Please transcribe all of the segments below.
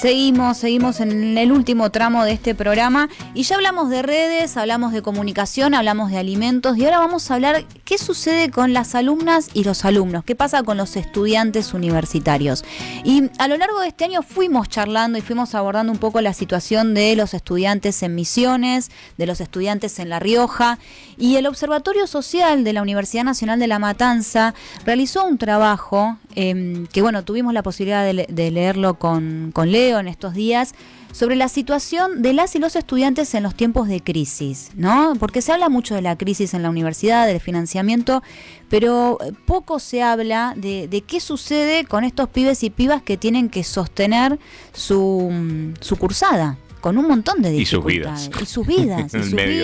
Seguimos en el último tramo de este programa y ya hablamos de redes, hablamos de comunicación, hablamos de alimentos y ahora vamos a hablar qué sucede con las alumnas y los alumnos, qué pasa con los estudiantes universitarios. Y a lo largo de este año fuimos charlando y fuimos abordando un poco la situación de los estudiantes en Misiones, de los estudiantes en La Rioja, y el Observatorio Social de la Universidad Nacional de La Matanza realizó un trabajo que bueno, tuvimos la posibilidad de leerlo con Leo en estos días, sobre la situación de las y los estudiantes en los tiempos de crisis, ¿no? Porque se habla mucho de la crisis en la universidad, del financiamiento, pero poco se habla de qué sucede con estos pibes y pibas que tienen que sostener su cursada, con un montón de dificultades. Y sus vidas.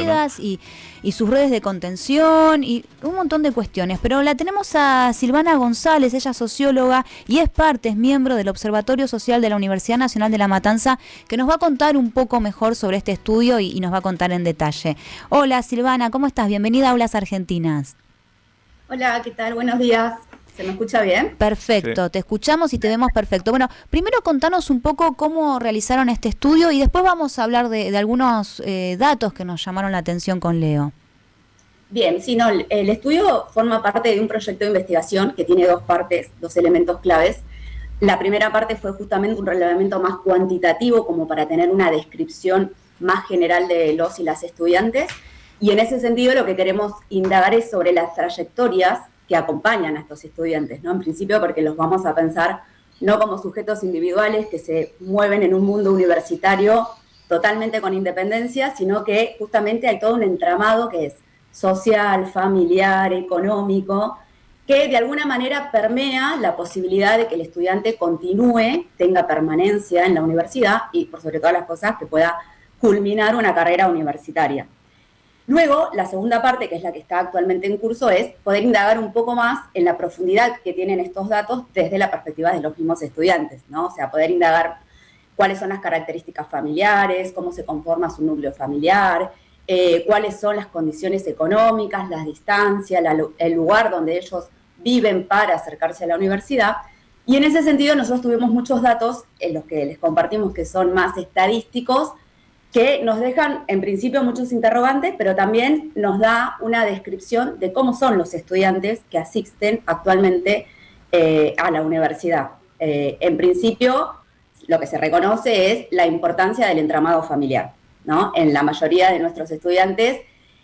Y sus redes de contención y un montón de cuestiones. Pero la tenemos a Silvana González, ella es socióloga y es miembro del Observatorio Social de la Universidad Nacional de La Matanza, que nos va a contar un poco mejor sobre este estudio y nos va a contar en detalle. Hola Silvana, ¿cómo estás? Bienvenida a Aulas Argentinas. Hola, ¿qué tal? Buenos días. ¿Se me escucha bien? Perfecto, sí. Te escuchamos y te vemos perfecto. Bueno, primero contanos un poco cómo realizaron este estudio y después vamos a hablar de algunos datos que nos llamaron la atención con Leo. Bien, sí, no, el estudio forma parte de un proyecto de investigación que tiene dos partes, dos elementos claves. La primera parte fue justamente un relevamiento más cuantitativo, como para tener una descripción más general de los y las estudiantes. Y en ese sentido lo que queremos indagar es sobre las trayectorias que acompañan a estos estudiantes, ¿no? En principio porque los vamos a pensar no como sujetos individuales que se mueven en un mundo universitario totalmente con independencia, sino que justamente hay todo un entramado que es social, familiar, económico, que de alguna manera permea la posibilidad de que el estudiante continúe, tenga permanencia en la universidad y, por sobre todas las cosas, que pueda culminar una carrera universitaria. Luego, la segunda parte, que es la que está actualmente en curso, es poder indagar un poco más en la profundidad que tienen estos datos desde la perspectiva de los mismos estudiantes, ¿no? O sea, poder indagar cuáles son las características familiares, cómo se conforma su núcleo familiar, cuáles son las condiciones económicas, las distancias, el lugar donde ellos viven para acercarse a la universidad. Y en ese sentido nosotros tuvimos muchos datos en los que les compartimos que son más estadísticos, que nos dejan en principio muchos interrogantes, pero también nos da una descripción de cómo son los estudiantes que asisten actualmente a la universidad. En principio, lo que se reconoce es la importancia del entramado familiar, ¿no? En la mayoría de nuestros estudiantes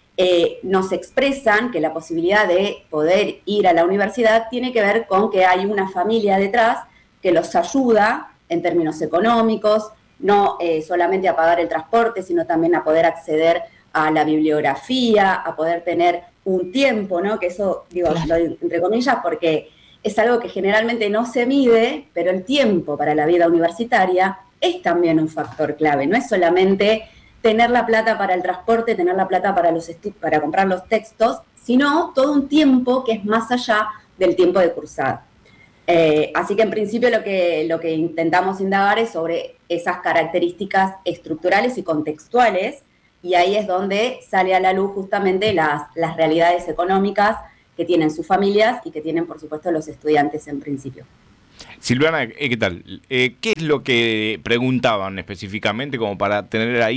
nos expresan que la posibilidad de poder ir a la universidad tiene que ver con que hay una familia detrás que los ayuda en términos económicos, no solamente a pagar el transporte, sino también a poder acceder a la bibliografía, a poder tener un tiempo, ¿no? Que eso, digo, claro, entre comillas, porque es algo que generalmente no se mide, pero el tiempo para la vida universitaria es también un factor clave. No es solamente tener la plata para el transporte, tener la plata para comprar los textos, sino todo un tiempo que es más allá del tiempo de cursada. Así que en principio lo que intentamos indagar es sobre esas características estructurales y contextuales, y ahí es donde sale a la luz justamente las realidades económicas que tienen sus familias y que tienen, por supuesto, los estudiantes en principio. Silvana, ¿qué tal? ¿Qué es lo que preguntaban específicamente, como para tener ahí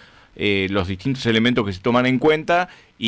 los distintos elementos que se toman en cuenta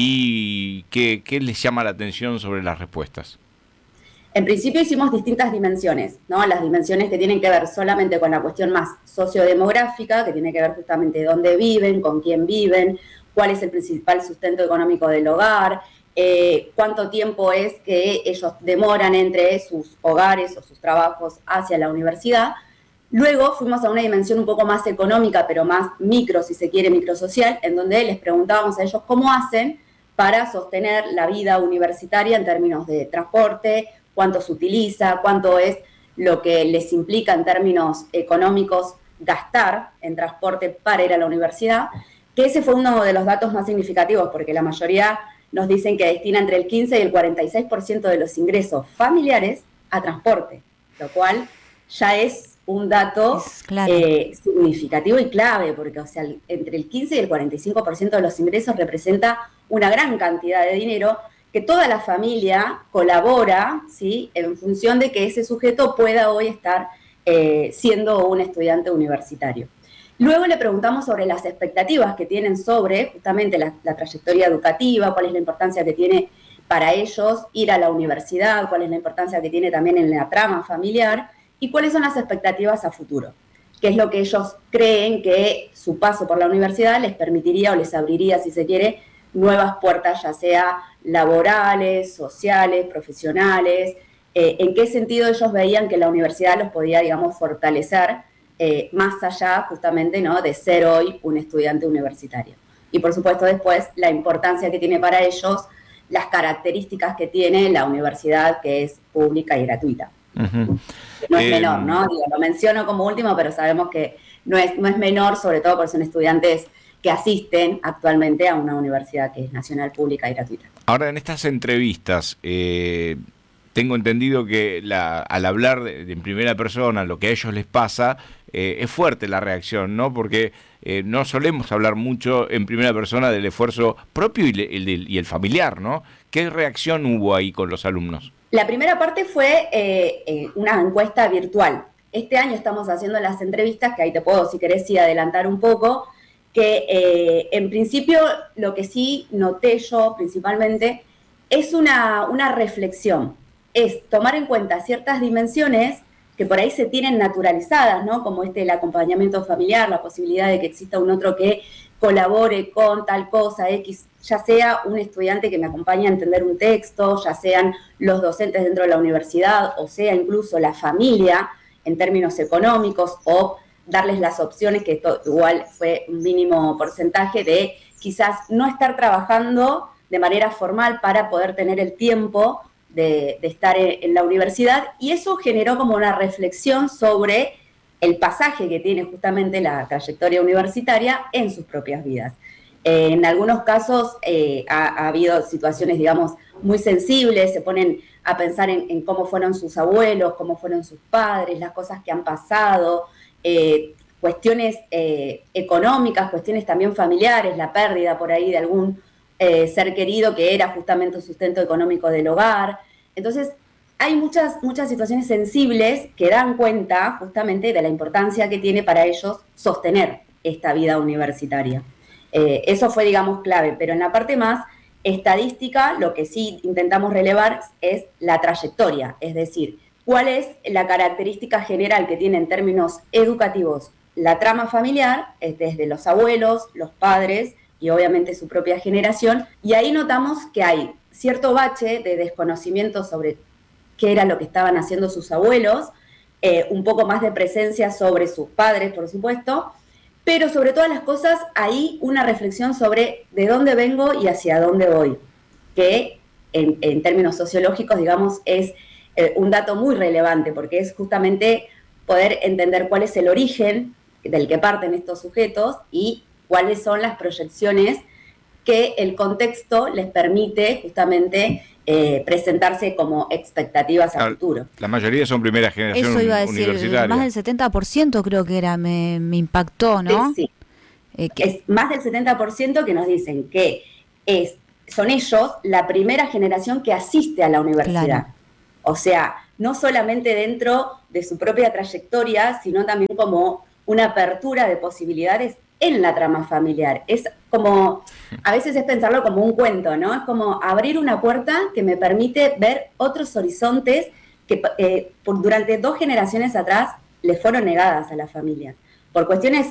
y qué les llama la atención sobre las respuestas? En principio hicimos distintas dimensiones, ¿no? Las dimensiones que tienen que ver solamente con la cuestión más sociodemográfica, que tiene que ver justamente dónde viven, con quién viven, cuál es el principal sustento económico del hogar, cuánto tiempo es que ellos demoran entre sus hogares o sus trabajos hacia la universidad. Luego fuimos a una dimensión un poco más económica, pero más micro, si se quiere, microsocial, en donde les preguntábamos a ellos cómo hacen para sostener la vida universitaria en términos de transporte, cuánto se utiliza, cuánto es lo que les implica en términos económicos gastar en transporte para ir a la universidad, que ese fue uno de los datos más significativos, porque la mayoría nos dicen que destina entre el 15 y el 46% de los ingresos familiares a transporte, lo cual ya es un dato significativo y clave, porque o sea, entre el 15 y el 45% de los ingresos representa una gran cantidad de dinero que toda la familia colabora, ¿sí?, en función de que ese sujeto pueda hoy estar siendo un estudiante universitario. Luego le preguntamos sobre las expectativas que tienen sobre justamente la trayectoria educativa, cuál es la importancia que tiene para ellos ir a la universidad, cuál es la importancia que tiene también en la trama familiar y cuáles son las expectativas a futuro, qué es lo que ellos creen que su paso por la universidad les permitiría o les abriría, si se quiere, nuevas puertas, ya sea laborales, sociales, profesionales, en qué sentido ellos veían que la universidad los podía, digamos, fortalecer más allá justamente, ¿no?, de ser hoy un estudiante universitario. Y por supuesto después la importancia que tiene para ellos, las características que tiene la universidad, que es pública y gratuita. Uh-huh. No es menor, ¿no? Digo, lo menciono como último, pero sabemos que no es menor, sobre todo porque son estudiantes que asisten actualmente a una universidad que es nacional, pública y gratuita. Ahora, en estas entrevistas, tengo entendido que al hablar en primera persona lo que a ellos les pasa, es fuerte la reacción, ¿no? Porque no solemos hablar mucho en primera persona del esfuerzo propio y el familiar, ¿no? ¿Qué reacción hubo ahí con los alumnos? La primera parte fue una encuesta virtual. Este año estamos haciendo las entrevistas, que ahí te puedo, si querés, sí adelantar un poco, que en principio lo que sí noté yo principalmente es una reflexión, es tomar en cuenta ciertas dimensiones que por ahí se tienen naturalizadas, ¿no? Como el acompañamiento familiar, la posibilidad de que exista un otro que colabore con tal cosa X, ya sea un estudiante que me acompañe a entender un texto, ya sean los docentes dentro de la universidad, o sea incluso la familia en términos económicos, o darles las opciones, que esto igual fue un mínimo porcentaje de quizás no estar trabajando de manera formal para poder tener el tiempo de estar en la universidad, y eso generó como una reflexión sobre el pasaje que tiene justamente la trayectoria universitaria en sus propias vidas. En algunos casos ha habido situaciones, digamos, muy sensibles, se ponen a pensar en cómo fueron sus abuelos, cómo fueron sus padres, las cosas que han pasado, cuestiones económicas, cuestiones también familiares, la pérdida por ahí de algún ser querido que era justamente un sustento económico del hogar. Entonces, hay muchas situaciones sensibles que dan cuenta justamente de la importancia que tiene para ellos sostener esta vida universitaria. Eso fue, digamos, clave, pero en la parte más estadística, lo que sí intentamos relevar es la trayectoria, es decir, cuál es la característica general que tiene en términos educativos la trama familiar, desde los abuelos, los padres y obviamente su propia generación, y ahí notamos que hay cierto bache de desconocimiento sobre qué era lo que estaban haciendo sus abuelos, un poco más de presencia sobre sus padres, por supuesto, pero sobre todas las cosas hay una reflexión sobre de dónde vengo y hacia dónde voy, que en términos sociológicos, digamos, es un dato muy relevante, porque es justamente poder entender cuál es el origen del que parten estos sujetos y cuáles son las proyecciones que el contexto les permite justamente presentarse como expectativas a futuro. La mayoría son primera generación Eso iba a decir, universitaria. Más del 70% creo que era, me impactó, ¿no? Sí. Es más del 70% que nos dicen que son ellos la primera generación que asiste a la universidad. Claro. O sea, no solamente dentro de su propia trayectoria, sino también como una apertura de posibilidades en la trama familiar. Es como, a veces es pensarlo como un cuento, ¿no? Es como abrir una puerta que me permite ver otros horizontes que durante 2 generaciones atrás les fueron negadas a las familias. Por cuestiones,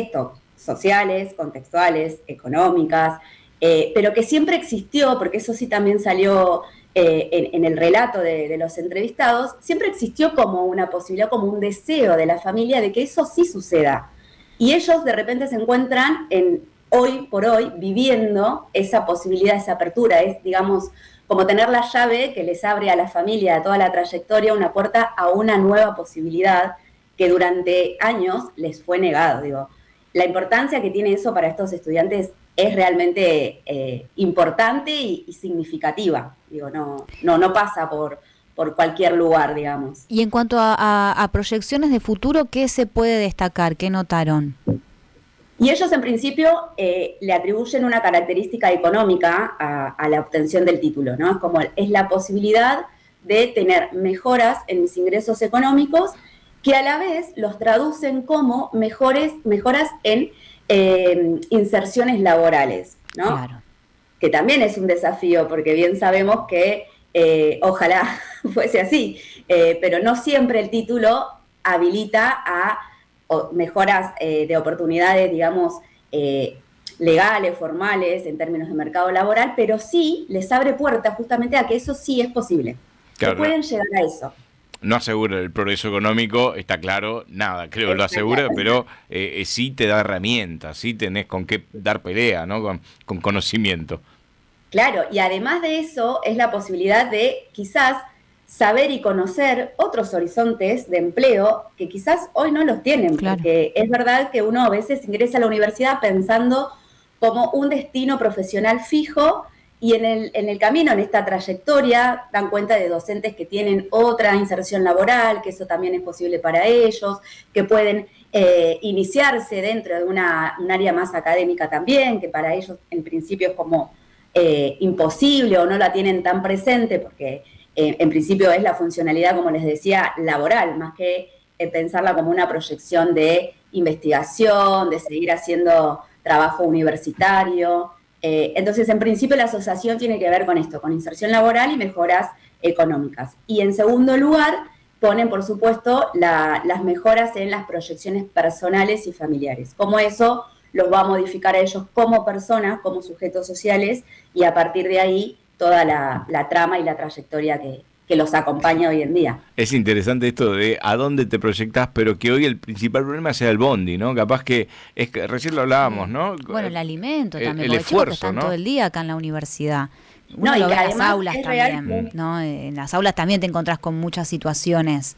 sociales, contextuales, económicas, pero que siempre existió, porque eso sí también salió en el relato de los entrevistados, siempre existió como una posibilidad, como un deseo de la familia de que eso sí suceda. Y ellos de repente se encuentran hoy por hoy viviendo esa posibilidad, esa apertura. Es, digamos, como tener la llave que les abre a la familia, a toda la trayectoria, una puerta a una nueva posibilidad que durante años les fue negado. Digo, la importancia que tiene eso para estos estudiantes es realmente importante y significativa. Digo, no pasa por cualquier lugar, digamos. Y en cuanto a proyecciones de futuro, ¿qué se puede destacar? ¿Qué notaron? Y ellos en principio le atribuyen una característica económica a la obtención del título, ¿no? Es la posibilidad de tener mejoras en mis ingresos económicos que a la vez los traducen como mejoras en inserciones laborales, ¿no? Claro. Que también es un desafío, porque bien sabemos que ojalá fuese así, pero no siempre el título habilita a mejoras de oportunidades, digamos, legales, formales, en términos de mercado laboral, pero sí les abre puertas justamente a que eso sí es posible, claro, que pueden llegar a eso. No asegura el progreso económico, está claro, nada, creo que lo asegura, pero sí te da herramientas, sí tenés con qué dar pelea, ¿no? Con conocimiento. Claro, y además de eso es la posibilidad de quizás saber y conocer otros horizontes de empleo que quizás hoy no los tienen, claro, porque es verdad que uno a veces ingresa a la universidad pensando como un destino profesional fijo, y en el camino, en esta trayectoria, dan cuenta de docentes que tienen otra inserción laboral, que eso también es posible para ellos, que pueden iniciarse dentro de un área más académica también, que para ellos en principio es como imposible o no la tienen tan presente, porque en principio es la funcionalidad, como les decía, laboral, más que pensarla como una proyección de investigación, de seguir haciendo trabajo universitario. Entonces, en principio, la asociación tiene que ver con esto, con inserción laboral y mejoras económicas. Y en segundo lugar, ponen, por supuesto, las mejoras en las proyecciones personales y familiares. Cómo eso los va a modificar a ellos como personas, como sujetos sociales, y a partir de ahí toda la trama y la trayectoria que los acompaña hoy en día. Es interesante esto de a dónde te proyectás, pero que hoy el principal problema sea el bondi, ¿no? Capaz que, recién lo hablábamos, ¿no? Bueno, el alimento también, el esfuerzo, están, ¿no?, todo el día acá en la universidad. Uno lo ve en las aulas también, ¿no? En las aulas también te encontrás con muchas situaciones.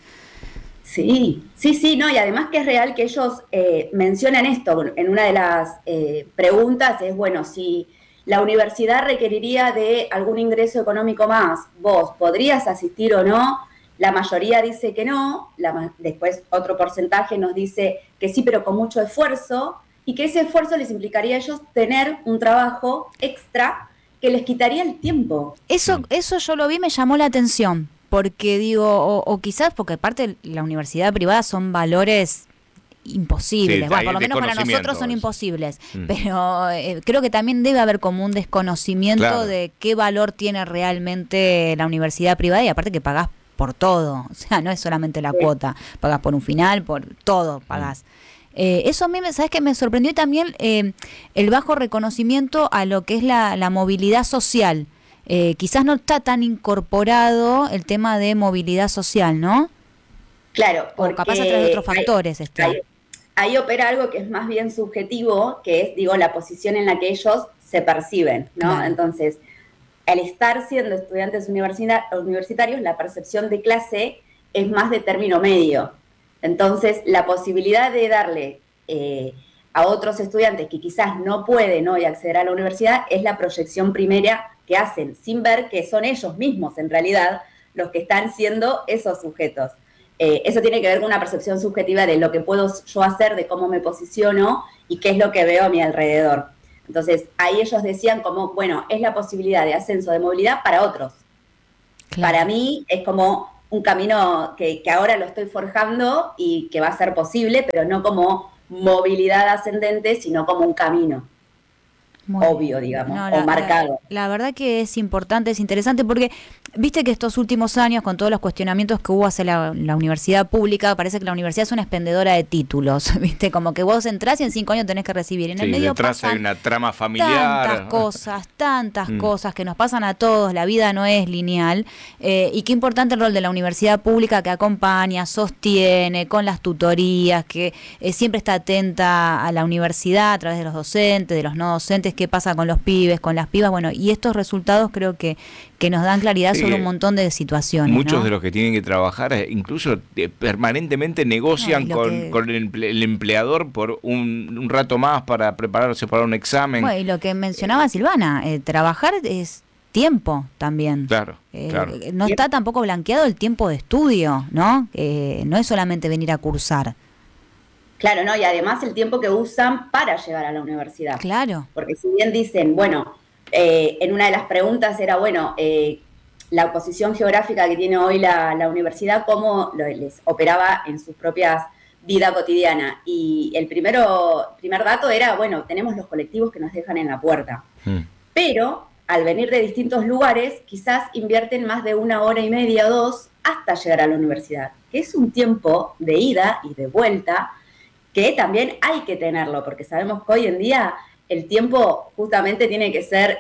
Sí, no, y además que es real que ellos mencionan esto en una de las preguntas, es, bueno, si la universidad requeriría de algún ingreso económico más, ¿vos podrías asistir o no? La mayoría dice que no, después otro porcentaje nos dice que sí, pero con mucho esfuerzo, y que ese esfuerzo les implicaría a ellos tener un trabajo extra que les quitaría el tiempo. Eso yo lo vi, me llamó la atención, porque digo, o quizás porque aparte la universidad privada son valores imposibles, bueno, por lo menos para nosotros son imposibles, pero creo que también debe haber como un desconocimiento, claro, de qué valor tiene realmente la universidad privada, y aparte que pagás por todo, o sea, no es solamente la cuota, pagás por un final, por todo pagás. Eso a mí, ¿sabes qué? Me sorprendió también el bajo reconocimiento a lo que es la movilidad social. Quizás no está tan incorporado el tema de movilidad social, ¿no? Claro, porque o capaz a través de otros factores. Ahí opera algo que es más bien subjetivo, que es, digo, la posición en la que ellos se perciben, ¿no? Claro. Entonces, al estar siendo estudiantes universitarios, la percepción de clase es más de término medio. Entonces, la posibilidad de darle a otros estudiantes que quizás no pueden hoy acceder a la universidad es la proyección primaria que hacen, sin ver que son ellos mismos, en realidad, los que están siendo esos sujetos. Eso tiene que ver con una percepción subjetiva de lo que puedo yo hacer, de cómo me posiciono y qué es lo que veo a mi alrededor. Entonces, ahí ellos decían como, bueno, es la posibilidad de ascenso de movilidad para otros. Claro. Para mí es como un camino que ahora lo estoy forjando y que va a ser posible, pero no como movilidad ascendente, sino como un camino. Obvio, digamos, o marcado. La verdad que es importante, es interesante, porque viste que estos últimos años, con todos los cuestionamientos que hubo hacia la universidad pública, parece que la universidad es una expendedora de títulos, viste, como que vos entrás y en 5 años tenés que recibir. En el medio detrás hay una trama familiar. Tantas cosas que nos pasan a todos, la vida no es lineal, y qué importante el rol de la universidad pública, que acompaña, sostiene, con las tutorías, que siempre está atenta a la universidad a través de los docentes, de los no docentes, qué pasa con los pibes, con las pibas, bueno, y estos resultados creo que nos dan claridad sobre un montón de situaciones. Muchos, ¿no?, de los que tienen que trabajar incluso permanentemente negocian con el empleador por un rato más para prepararse para un examen. Bueno, y lo que mencionaba Silvana, trabajar es tiempo también. Claro. No está tampoco blanqueado el tiempo de estudio, ¿no? No es solamente venir a cursar. Claro, ¿no? Y además el tiempo que usan para llegar a la universidad. Claro. Porque si bien dicen, bueno, en una de las preguntas era, bueno, la posición geográfica que tiene hoy la universidad, cómo les operaba en sus propias vida cotidiana. Y el primer dato era, bueno, tenemos los colectivos que nos dejan en la puerta. Pero al venir de distintos lugares, quizás invierten más de 1 hora y media o 2 hasta llegar a la universidad, que es un tiempo de ida y de vuelta que también hay que tenerlo, porque sabemos que hoy en día el tiempo justamente tiene que ser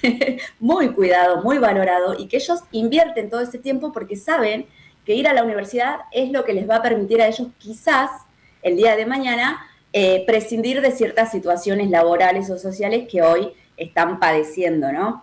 muy cuidado, muy valorado, y que ellos invierten todo ese tiempo porque saben que ir a la universidad es lo que les va a permitir a ellos quizás el día de mañana prescindir de ciertas situaciones laborales o sociales que hoy están padeciendo, ¿no?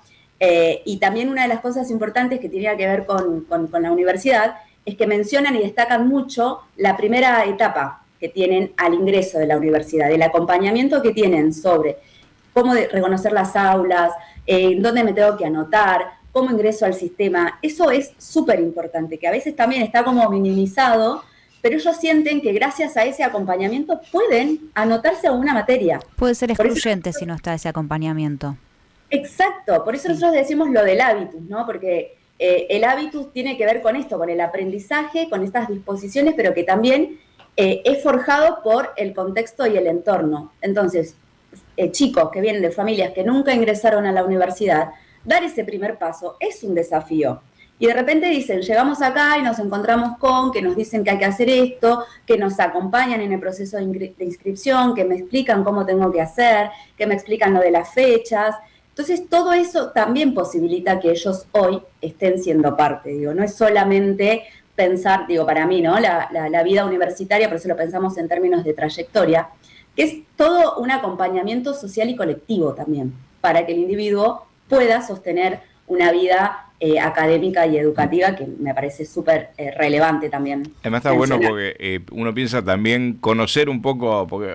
Y también una de las cosas importantes que tenía que ver con la universidad es que mencionan y destacan mucho la primera etapa que tienen al ingreso de la universidad, el acompañamiento que tienen sobre cómo reconocer las aulas, dónde me tengo que anotar, cómo ingreso al sistema. Eso es súper importante, que a veces también está como minimizado, pero ellos sienten que gracias a ese acompañamiento pueden anotarse a una materia. Puede ser excluyente si no está ese acompañamiento. Exacto, por eso nosotros decimos lo del hábitus, ¿no? Porque el hábitus tiene que ver con esto, con el aprendizaje, con estas disposiciones, pero que también es forjado por el contexto y el entorno. Entonces, chicos que vienen de familias que nunca ingresaron a la universidad, dar ese primer paso es un desafío. Y de repente dicen, llegamos acá y nos encontramos con que nos dicen que hay que hacer esto, que nos acompañan en el proceso de inscripción, que me explican cómo tengo que hacer, que me explican lo de las fechas. Entonces, todo eso también posibilita que ellos hoy estén siendo parte. Digo, no es solamente pensar, digo, para mí, ¿no? La vida universitaria, por eso lo pensamos en términos de trayectoria, que es todo un acompañamiento social y colectivo también, para que el individuo pueda sostener una vida académica y educativa, que me parece súper relevante también. Además está bueno porque uno piensa también conocer un poco, porque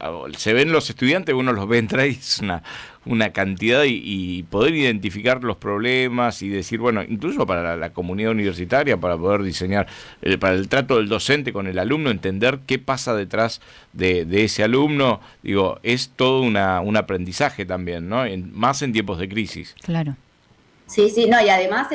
se ven los estudiantes, uno los ve entrar y es una cantidad, y poder identificar los problemas y decir, bueno, incluso para la comunidad universitaria, para poder diseñar, para el trato del docente con el alumno, entender qué pasa detrás de ese alumno, digo, es todo un aprendizaje también, ¿no? Más en tiempos de crisis. Claro. Sí, no, y además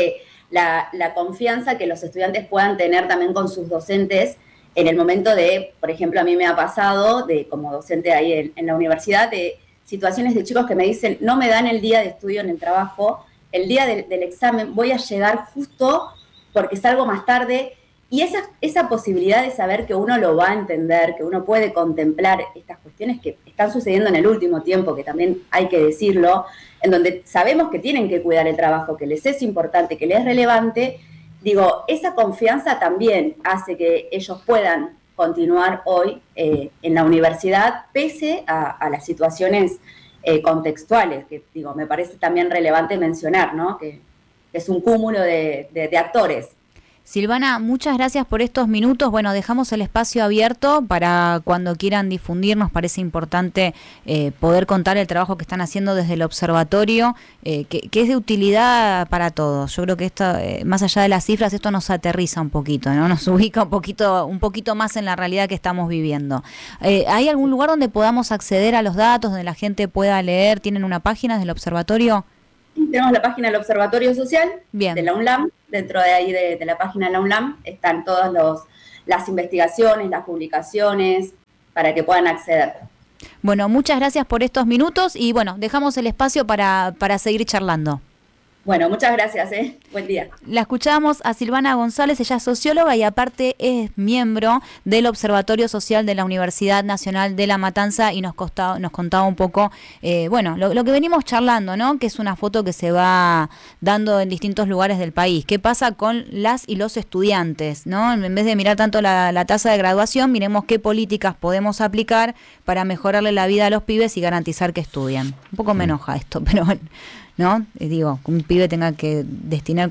la confianza que los estudiantes puedan tener también con sus docentes en el momento de, por ejemplo, a mí me ha pasado, como docente ahí en la universidad, de situaciones de chicos que me dicen, no me dan el día de estudio en el trabajo, el día del examen voy a llegar justo porque salgo más tarde, y esa posibilidad de saber que uno lo va a entender, que uno puede contemplar estas cuestiones que están sucediendo en el último tiempo, que también hay que decirlo, en donde sabemos que tienen que cuidar el trabajo, que les es importante, que les es relevante, digo, esa confianza también hace que ellos puedan continuar hoy en la universidad, pese a las situaciones contextuales, que digo, me parece también relevante mencionar, ¿no? Que es un cúmulo de actores. Silvana, muchas gracias por estos minutos. Bueno, dejamos el espacio abierto para cuando quieran difundir. Nos parece importante poder contar el trabajo que están haciendo desde el observatorio, que es de utilidad para todos. Yo creo que esto, más allá de las cifras, esto nos aterriza un poquito, ¿no? Nos ubica un poquito más en la realidad que estamos viviendo. ¿Hay algún lugar donde podamos acceder a los datos, donde la gente pueda leer? ¿Tienen una página del observatorio? Tenemos la página del Observatorio Social. Bien. De la UNLAM. Dentro de ahí de la página de la UNLAM están todas las investigaciones, las publicaciones, para que puedan acceder. Bueno, muchas gracias por estos minutos y bueno, dejamos el espacio para seguir charlando. Bueno, muchas gracias, buen día. La escuchamos a Silvana González, ella es socióloga y aparte es miembro del Observatorio Social de la Universidad Nacional de La Matanza, y nos contaba un poco, lo que venimos charlando, ¿no? Que es una foto que se va dando en distintos lugares del país. ¿Qué pasa con las y los estudiantes, ¿no? En vez de mirar tanto la tasa de graduación, miremos qué políticas podemos aplicar para mejorarle la vida a los pibes y garantizar que estudien. Un poco me enoja esto, pero bueno, ¿no? Digo, que un pibe tenga que destinar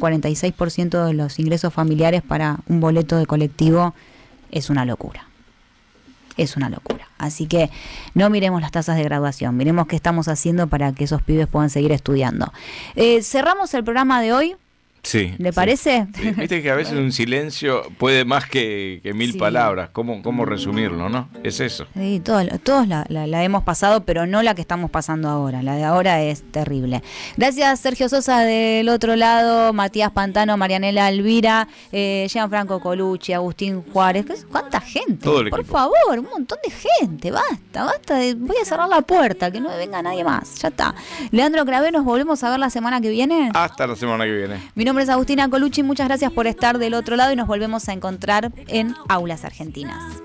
46% de los ingresos familiares para un boleto de colectivo es una locura. Es una locura. Así que no miremos las tasas de graduación, miremos qué estamos haciendo para que esos pibes puedan seguir estudiando. Cerramos el programa de hoy Sí. ¿Le parece? Sí. Viste que a veces un silencio puede más que 1000 Sí. palabras. ¿Cómo resumirlo, no? Es eso. Sí, todos la hemos pasado, pero no la que estamos pasando ahora. La de ahora es terrible. Gracias, Sergio Sosa del otro lado, Matías Pantano, Marianela Elvira, Gianfranco Colucci, Agustín Juárez. ¿Cuánta gente? Todo el Por equipo. favor, un montón de gente. Basta. Voy a cerrar la puerta, que no venga nadie más. Ya está. Leandro Cravé, nos volvemos a ver la semana que viene. Hasta la semana que viene. Mi nombre es Agustina Colucci, muchas gracias por estar del otro lado y nos volvemos a encontrar en Aulas Argentinas.